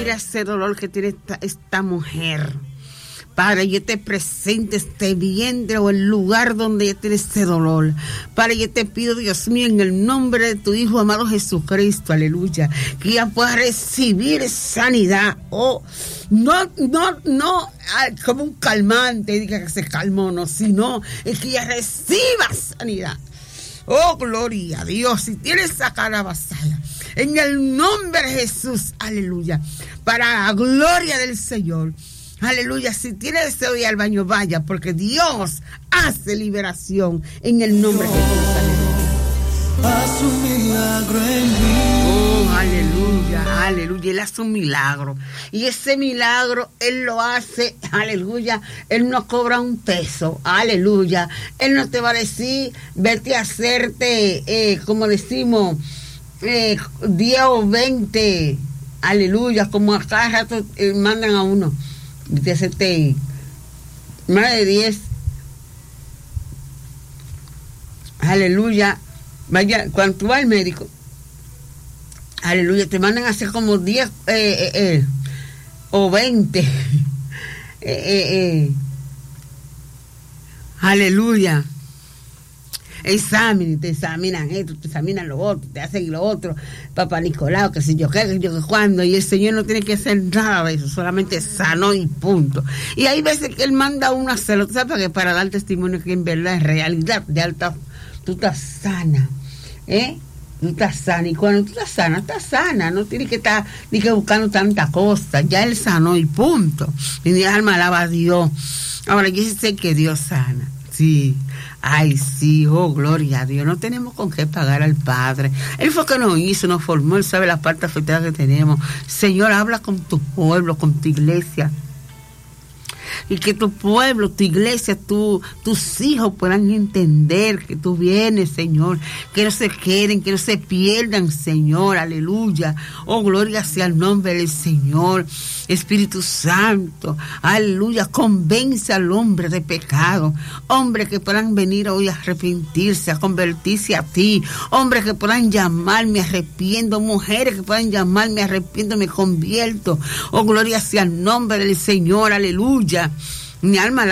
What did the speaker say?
mira ese dolor que tiene esta mujer. Padre, yo te presento este vientre o el lugar donde ella tiene ese dolor. Padre, yo te pido, Dios mío, en el nombre de tu Hijo amado Jesucristo, aleluya, que ella pueda recibir sanidad. Oh, no como un calmante, diga que se calmó, no, sino es que ella reciba sanidad. Oh, gloria a Dios. Si tienes esa calabazaya, en el nombre de Jesús, aleluya, para la gloria del Señor. Aleluya, si tiene deseo de ir al baño, vaya, porque Dios hace liberación en el nombre de Jesús. Haz un milagro en mí. Oh, aleluya, aleluya, Él hace un milagro. Y ese milagro, Él lo hace, aleluya, Él no cobra un peso, aleluya. Él no te va a decir, vete a hacerte, como decimos, 10 o 20, aleluya, como a cada rato mandan a uno. De hacerte más de 10, aleluya, vaya, cuando tú vas al médico, aleluya, te mandan a hacer como 10 o 20, aleluya, exámenes, te examinan esto, te examinan lo otro, te hacen lo otro, Papá Nicolau, que si yo qué, que cuando, y el Señor no tiene que hacer nada de eso, solamente sano y punto. Y hay veces que Él manda a uno a hacerlo, ¿sabes? Que para dar testimonio que en verdad es realidad, ya tú estás sana, tú estás sana, y cuando tú estás sana, no tienes que estar ni que buscando tanta cosa, ya Él sanó y punto. Y mi alma alaba a Dios. Ahora, yo sé que Dios sana, sí. Ay, sí, oh, gloria a Dios. No tenemos con qué pagar al Padre. Él fue que nos hizo, nos formó, Él sabe las partes afectadas que tenemos. Señor, habla con tu pueblo, con tu iglesia. Y que tu pueblo, tu iglesia, tus hijos puedan entender que tú vienes, Señor. Que no se queden, que no se pierdan, Señor. Aleluya. Oh, gloria sea el nombre del Señor. Espíritu Santo, aleluya, convence al hombre de pecado, hombres que puedan venir hoy a arrepentirse, a convertirse a ti, hombres que puedan llamar, me arrepiento, mujeres que puedan llamar, me arrepiento, me convierto. Oh, gloria sea el nombre del Señor, aleluya. Mi alma